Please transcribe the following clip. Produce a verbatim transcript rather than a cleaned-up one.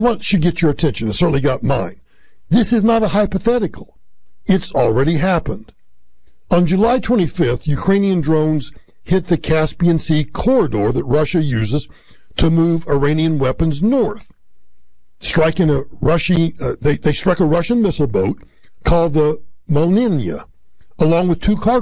what should get your attention? It certainly got mine. This is not a hypothetical. It's already happened. On July twenty-fifth, Ukrainian drones hit the Caspian Sea corridor that Russia uses to move Iranian weapons north, striking a Russian, uh, they, they struck a Russian missile boat called the Molniya, along with two cargo